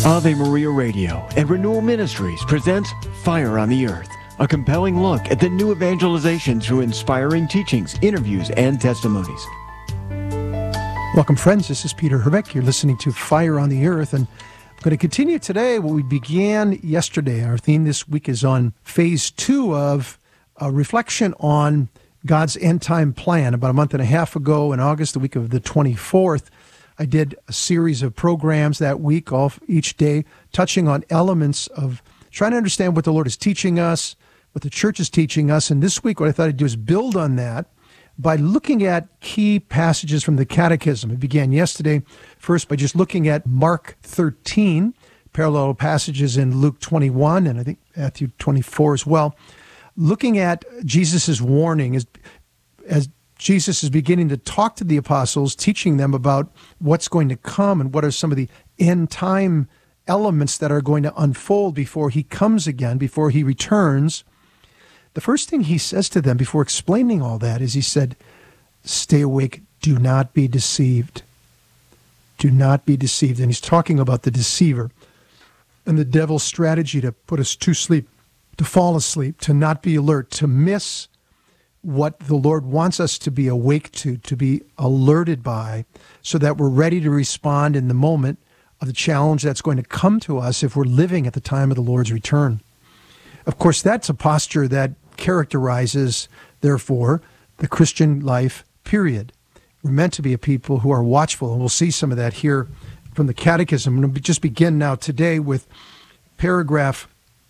Ave Maria Radio and Renewal Ministries presents Fire on the Earth, a compelling look at the new evangelization through inspiring teachings, interviews, and testimonies. Welcome, friends. This is Peter Herbeck. You're listening to Fire on the Earth, and I'm going to continue today what we began yesterday. Our theme this week is on phase 2 of a reflection on God's end-time plan. About a month and a half ago in August, the week of the 24th, I did a series of programs that week, each day, touching on elements of trying to understand what the Lord is teaching us, what the church is teaching us. And this week, what I thought I'd do is build on that by looking at key passages from the Catechism. It began yesterday, first by just looking at Mark 13, parallel passages in Luke 21, and I think Matthew 24 as well, looking at Jesus' warning as Jesus is beginning to talk to the apostles, teaching them about what's going to come and what are some of the end-time elements that are going to unfold before he comes again, before he returns. The first thing he says to them before explaining all that is he said, stay awake, do not be deceived. Do not be deceived. And he's talking about the deceiver and the devil's strategy to put us to sleep, to fall asleep, to not be alert, to miss what the Lord wants us to be awake to be alerted by, so that we're ready to respond in the moment of the challenge that's going to come to us if we're living at the time of the Lord's return. Of course, that's a posture that characterizes, therefore, the Christian life, period. We're meant to be a people who are watchful, and we'll see some of that here from the Catechism. I'm going to just begin now today with paragraph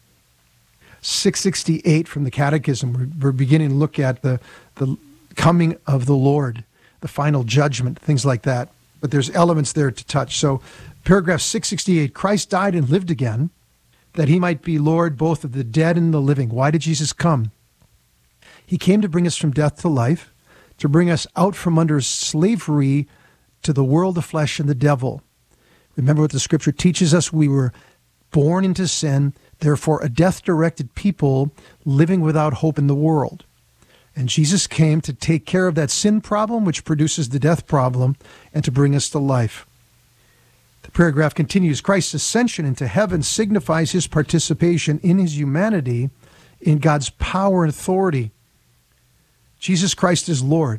668 from the Catechism. We're beginning to look at the coming of the Lord, the final judgment, things like that. But there's elements there to touch. So paragraph 668, Christ died and lived again, that he might be Lord both of the dead and the living. Why did Jesus come? He came to bring us from death to life, to bring us out from under slavery to the world of flesh and the devil. Remember what the scripture teaches us. We were born into sin, therefore a death-directed people living without hope in the world. And Jesus came to take care of that sin problem, which produces the death problem, and to bring us to life. The paragraph continues, Christ's ascension into heaven signifies his participation in his humanity in God's power and authority. Jesus Christ is Lord.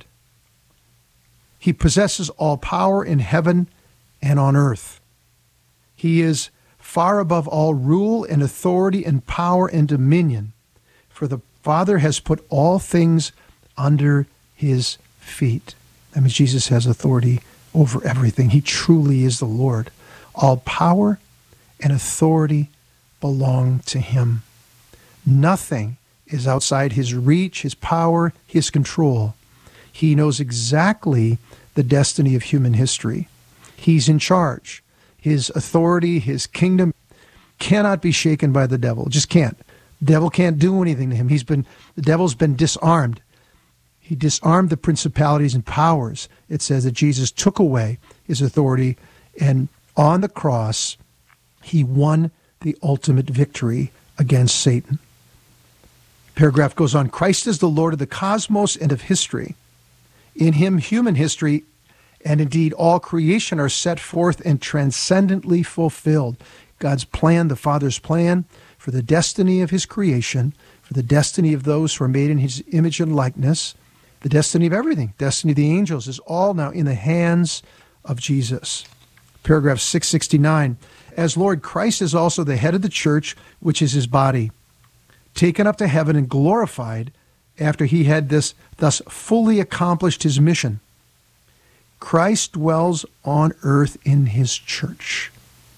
He possesses all power in heaven and on earth. He is far above all rule and authority and power and dominion, for the Father has put all things under his feet. That means Jesus has authority over everything. He truly is the Lord. All power and authority belong to him. Nothing is outside his reach, his power, his control. He knows exactly the destiny of human history. He's in charge. His authority, his kingdom cannot be shaken by the devil. Just can't. The devil can't do anything to him. The devil's been disarmed. He disarmed the principalities and powers. It says that Jesus took away his authority, and on the cross, he won the ultimate victory against Satan. Paragraph goes on, Christ is the Lord of the cosmos and of history. In him, human history and indeed all creation are set forth and transcendently fulfilled. God's plan, the Father's plan for the destiny of his creation, for the destiny of those who are made in his image and likeness, the destiny of everything, destiny of the angels, is all now in the hands of Jesus. Paragraph 669, as Lord, Christ is also the head of the church, which is his body, taken up to heaven and glorified after he had thus fully accomplished his mission. Christ dwells on earth in his church.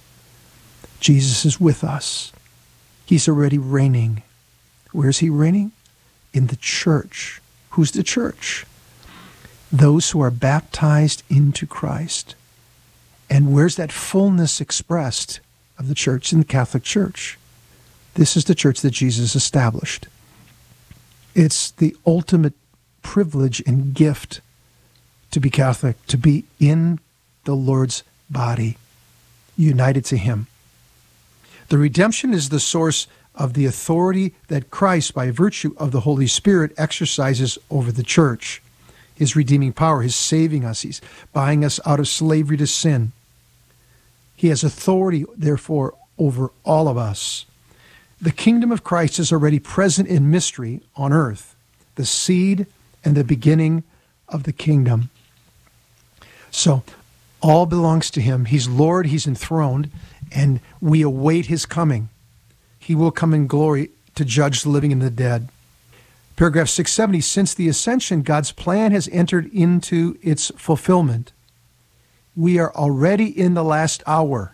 Jesus is with us. He's already reigning. Where's he reigning? In the church. Who's the church? Those who are baptized into Christ. And where's that fullness expressed of the church? In the Catholic Church. This is the church that Jesus established. It's the ultimate privilege and gift to be Catholic, to be in the Lord's body, united to him. The redemption is the source of the authority that Christ, by virtue of the Holy Spirit, exercises over the church. His redeeming power, his saving us, he's buying us out of slavery to sin. He has authority, therefore, over all of us. The kingdom of Christ is already present in mystery on earth, the seed and the beginning of the kingdom. So all belongs to him. He's Lord, he's enthroned, and we await his coming. He will come in glory to judge the living and the dead. Paragraph 670, since the ascension, God's plan has entered into its fulfillment. We are already in the last hour.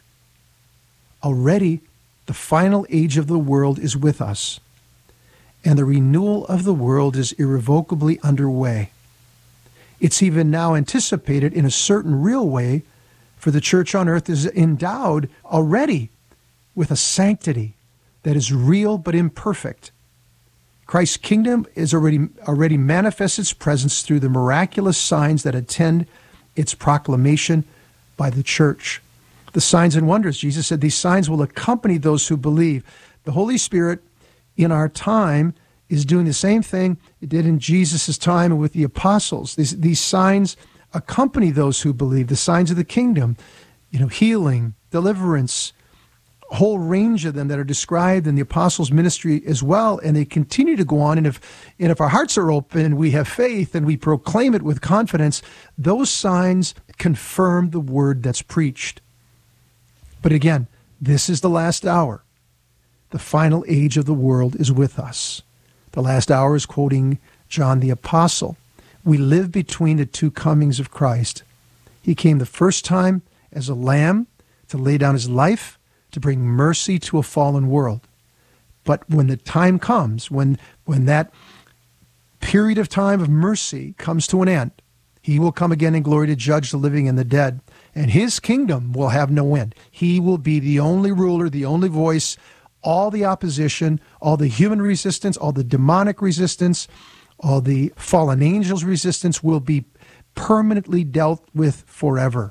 Already, the final age of the world is with us, and the renewal of the world is irrevocably underway. It's even now anticipated in a certain real way, for the church on earth is endowed already with a sanctity that is real but imperfect. Christ's kingdom is already manifests its presence through the miraculous signs that attend its proclamation by the church. The signs and wonders, Jesus said, these signs will accompany those who believe. The Holy Spirit in our time is doing the same thing it did in Jesus' time and with the apostles. These signs accompany those who believe, the signs of the kingdom, healing, deliverance, a whole range of them that are described in the apostles' ministry as well, and they continue to go on. And if our hearts are open, we have faith, and we proclaim it with confidence, those signs confirm the word that's preached. But again, this is the last hour. The final age of the world is with us. The last hour is quoting John the Apostle. We live between the two comings of Christ. He came the first time as a lamb to lay down his life to bring mercy to a fallen world. But when the time comes, when that period of time of mercy comes to an end, he will come again in glory to judge the living and the dead, and his kingdom will have no end. He will be the only ruler, the only voice. All the opposition, all the human resistance, all the demonic resistance, all the fallen angels' resistance will be permanently dealt with forever.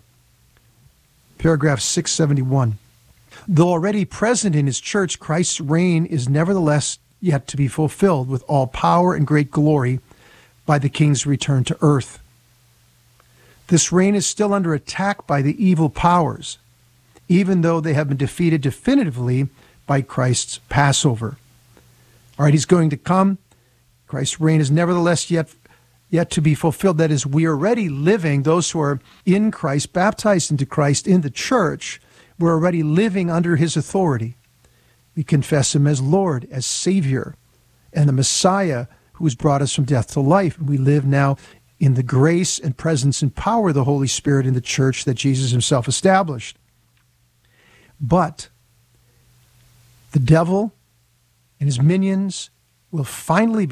Paragraph 671. Though already present in his church, Christ's reign is nevertheless yet to be fulfilled with all power and great glory by the King's return to earth. This reign is still under attack by the evil powers, even though they have been defeated definitively by Christ's Passover. All right, he's going to come. Christ's reign is nevertheless yet to be fulfilled. That is, we are already living, those who are in Christ, baptized into Christ in the church, we're already living under his authority. We confess him as Lord, as Savior, and the Messiah who has brought us from death to life. We live now in the grace and presence and power of the Holy Spirit in the church that Jesus himself established. But the devil and his minions will finally be